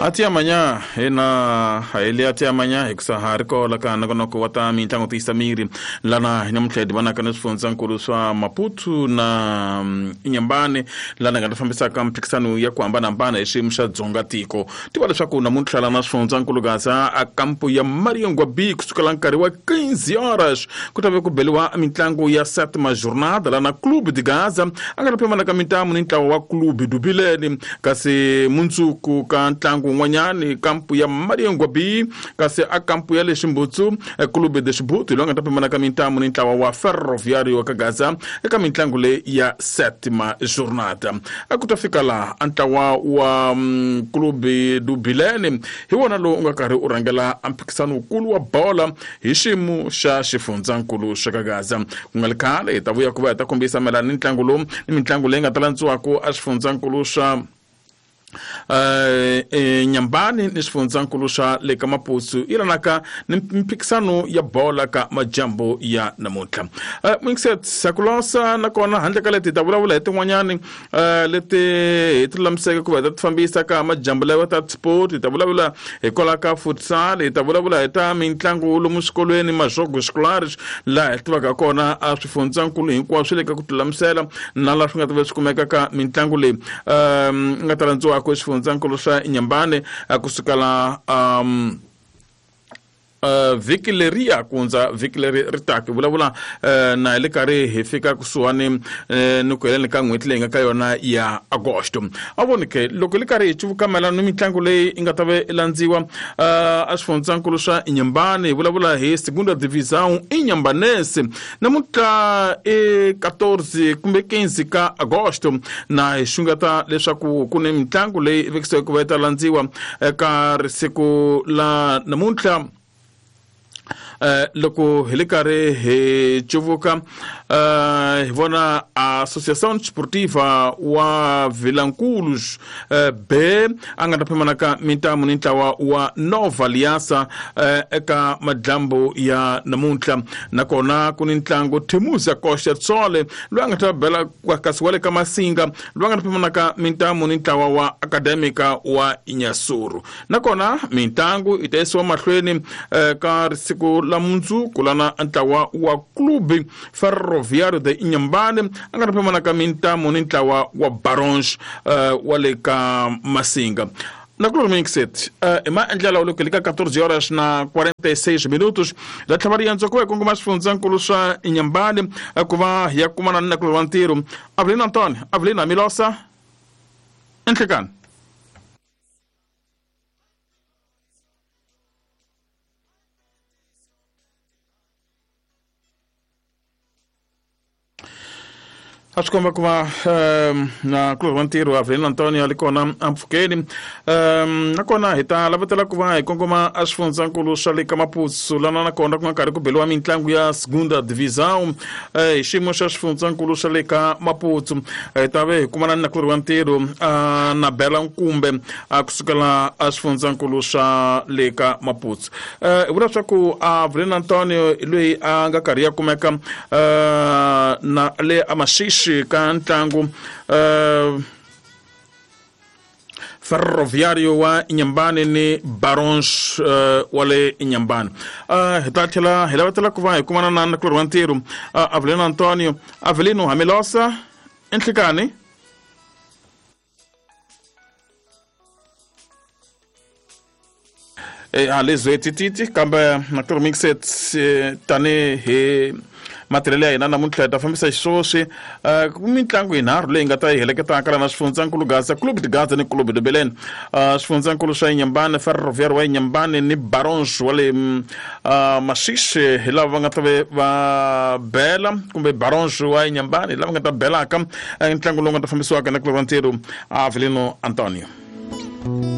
Atia manya ena haile atia manya eksahar ko laka nagonoko wata mintango tisamiri lana nyamtledi bana kana sfonza nkuluswa Maputo na Inyambane lana ngata fambisa kampikisano ya kwamba nambana eshimusha dzonga tiko tibale shako na muntla na sfonza nkulugaza akampo ya Mario Ngwabi kusukalankari wa 15 horas kutabe kubeliwa mintango ya 7 jornada lana clube de Gaza angata pema na kamintamu ninta wa clube dubileni kasi munzuku kantango ngwanyani kampu ya Mario Ngwabi kasi akampu ya Leshimbutsu clube de Shibutu longa tapema na kamintamu ninta wa ferroviario wa Gaza kamintango le ya 7 jornada akutafika la antawa wa clube dubileni hiwana lo ngakari urangela ampikisano kulu wa bola hishimu sha shifunza nkulu shaka Gaza kungalikale tavuya kuba atakumbisa mela nintangulo nimintangulo ngatalanzu wako ashifunza nkulu sha Nyambani nisfunza nkulusha leka Maputo ilanaka mpikisano ya bola ka majambo ya namuntla mwingset sakulosa nakona handeka leti tabula ete mwanyani lete itulamseka kuba tatfambisa ka majambo lewa tat sport tabula ekola ka futsal tabula eta mintlangu ulo muskolweni majogo escolares la etwaka kona asfunza nkulu hinkwa shileka kutulamsela nala shunga tavesikumeka ka mintlangu le ngatalanzo kwa shifunza nkulusha Inyambane kusukala vikileria kunza vikileri ritaki bula na elekare hefika kusuani nukweleni ka ngwetlenga kayona ya Agosto abonike lokolikare chuvuka mala numitangule ingatabe lanziwa asfonza nkulusha Inyambane bula he segunda divisão Inyambanese na muta 14 kumbe 15 ka Agosto na shungata lesha kune mitangule vikse kubeta lanziwa ka resiko la namuntla loko helikare he chuvuka hivona Associação Desportiva wa Vilanculos B angata pemanaka mintamu nintawa wa Nova Aliança eka majambo ya namuntla nakona kunintlango Temuza Costa Tsole luangata bela kwa kaswale kama singa luangata pemanaka mintamu nintawa wa Akademika wa Inyasuru nakona mintangu itaeswa mahlweni ka siku la munzu kulana antawa wa clube ferroviario de Inyambane angana pema na kamintamu nintawa wa Barões wale ka Masinga na clube mixet ema anjala ulokelika 14 horas na 46 minutos la tabarianzo kwa kongo masfunza nkulusha Inyambane kuva yakumana na clube antero Avelina Antônio Avelina Milosa Entrekan Askomba kuma na clube antero Avelina Antônio alikona amfukeni nakona hita lavatela kuva ikongoma asfunza nkulusha leka Maputo lana nakona kuma kari kubelwa mintlangu ya segunda divisão ishimo sha asfunza nkulusha leka Maputo tabe kumana na clube antero na bela nkumbe kusukala asfunza nkulusha leka Maputo urasha ku Avelina Antônio lui angakaria kumeka na le amashishi kantangu ferroviario wa Inyambane ni Barões wale Inyambane hitatela hilawatela kuva kumana na clube antero Avelina Antônio Avelino Hamilosa Entlikani alezo etititi kamba na clube mixet tane he material ya na muntla tafambisa shoshe kumitlangu inaru lenga tai heleketa akala na shifunza nkulu Gaza clube de Gaza ni clube de Belém shifunza nkulu sha Inyambane ferroviario wa Inyambane ni Barões wale mashishe hilava ngatabe va bela kumbe Barões wa Inyambane hilava ngatabe bela kam ntlangu longa tafambisa wakana clube antero Avelino Antônio